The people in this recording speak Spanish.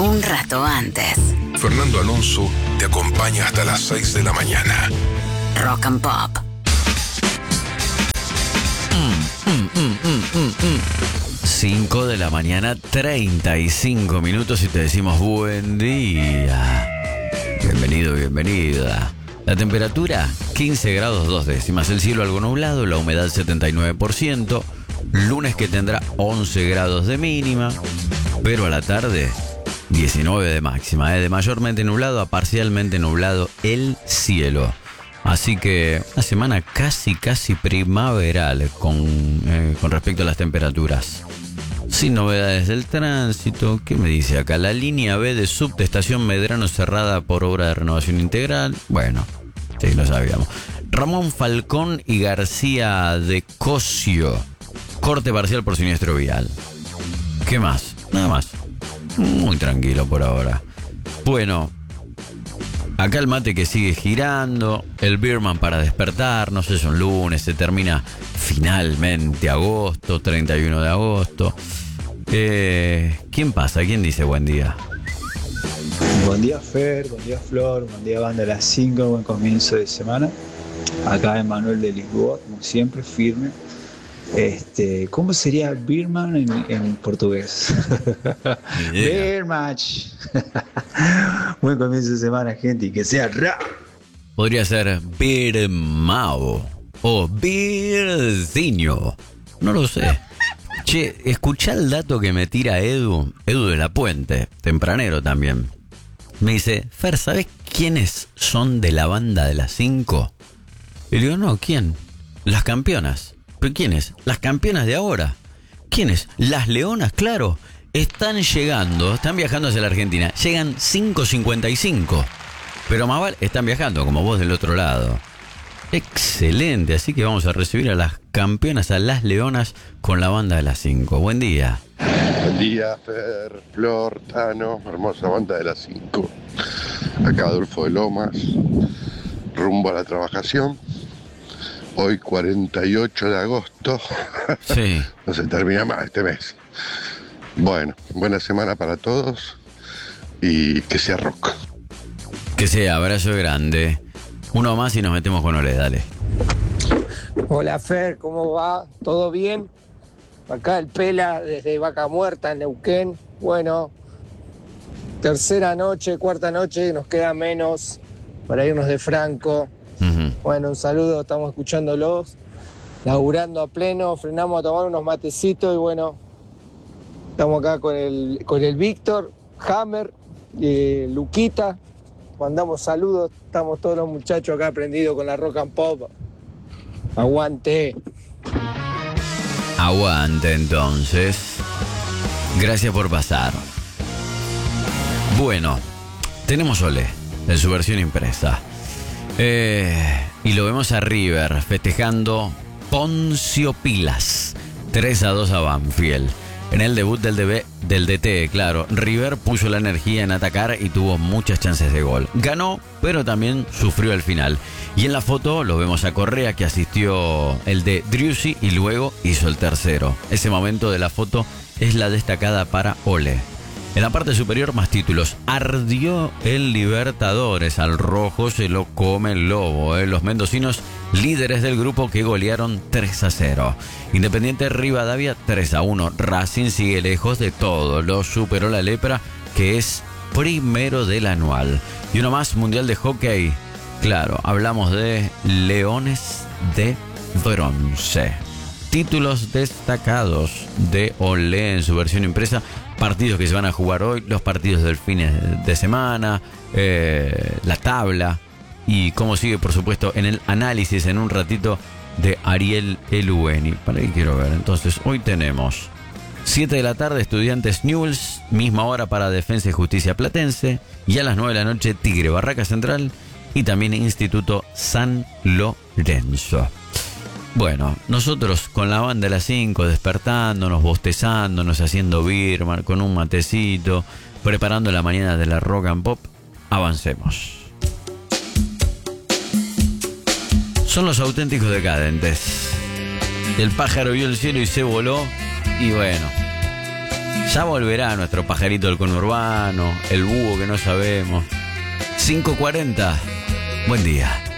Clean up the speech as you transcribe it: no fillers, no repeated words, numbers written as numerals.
un rato antes. Fernando Alonso te acompaña hasta las 6 de la mañana. Rock and Pop. 5 de la mañana, 35 minutos y te decimos buen día. Bienvenido, bienvenida. La temperatura 15 grados 2 décimas. El cielo algo nublado, la humedad 79%. Lunes que tendrá 11 grados de mínima, pero a la tarde 19 de máxima. De mayormente nublado a parcialmente nublado el cielo. Así que una semana casi primaveral con respecto a las temperaturas. Sin novedades del tránsito. ¿Qué me dice acá? La línea B de subte estación Medrano cerrada por obra de renovación integral. Bueno, sí, lo sabíamos. Ramón Falcón y García de Cosio. Corte parcial por siniestro vial. ¿Qué más? Nada más. Muy tranquilo por ahora. Bueno, acá el mate que sigue girando. El Beerman para despertarnos. Es un lunes. Se termina finalmente agosto. 31 de agosto. ¿Quién pasa? ¿Quién dice buen día? Buen día Fer, buen día Flor, buen día Banda de las 5, buen comienzo de semana. Acá Emanuel de Lisboa, como siempre, firme. ¿Cómo sería Beerman en portugués? Beermatch. Buen comienzo de semana, gente, y que sea rap. Podría ser Beermao o Beerzinho. No lo sé. Che, escuchá el dato que me tira Edu de la Puente, tempranero también. Me dice, Fer, ¿sabés quiénes son de la Banda de las 5? Y le digo, no, ¿quién? Las campeonas. ¿Pero quiénes? Las campeonas de ahora. ¿Quiénes? Las leonas, claro. Están viajando hacia la Argentina. Llegan 5:55. Pero más vale, están viajando, como vos del otro lado. Excelente, así que vamos a recibir a las campeonas, a las leonas, con la Banda de las 5. Buen día. Buen día, Fer, Flor, Tano, hermosa Banda de las 5. Acá Adolfo de Lomas, rumbo a la trabajación. Hoy 48 de agosto. Sí. No se termina más este mes. Bueno, buena semana para todos y que sea rock. Que sea, abrazo grande. Uno más y nos metemos con Ole, dale. Hola Fer, ¿cómo va? ¿Todo bien? Acá el Pela desde Vaca Muerta, en Neuquén. Bueno, cuarta noche, nos queda menos para irnos de Franco. Uh-huh. Bueno, un saludo, estamos escuchándolos, laburando a pleno, frenamos a tomar unos matecitos y bueno, estamos acá con el Víctor, Hammer, Luquita. Mandamos saludos, estamos todos los muchachos acá aprendidos con la Rock and Pop. Aguante. Aguante entonces. Gracias por pasar. Bueno, tenemos Ole en su versión impresa. Y lo vemos a River festejando Poncio Pilas 3-2 a Banfield. En el debut del DT, claro, River puso la energía en atacar y tuvo muchas chances de gol. Ganó, pero también sufrió al final. Y en la foto lo vemos a Correa, que asistió el de Driussi y luego hizo el tercero. Ese momento de la foto es la destacada para Ole. En la parte superior más títulos. Ardió el Libertadores. Al rojo se lo come el lobo. Los mendocinos líderes del grupo que golearon 3-0. Independiente Rivadavia 3-1. Racing sigue lejos de todo. Lo superó la lepra, que es primero del anual. Y uno más, Mundial de Hockey. Claro, hablamos de Leones de Bronce. Títulos destacados de Olé en su versión impresa. Partidos que se van a jugar hoy, los partidos del fin de semana, la tabla y cómo sigue, por supuesto, en el análisis en un ratito de Ariel Elueni. Para ahí quiero ver. Entonces, hoy tenemos 7 de la tarde, Estudiantes Newell's, misma hora para Defensa y Justicia Platense, y a las 9 de la noche, Tigre Barraca Central y también Instituto San Lorenzo. Bueno, nosotros con la Banda de las 5, despertándonos, bostezándonos, haciendo birma, con un matecito, preparando la mañana de la Rock and Pop, avancemos. Son los auténticos decadentes. El pájaro vio el cielo y se voló, y bueno, Ya volverá nuestro pajarito del conurbano, el búho que no sabemos. 5:40. Buen día.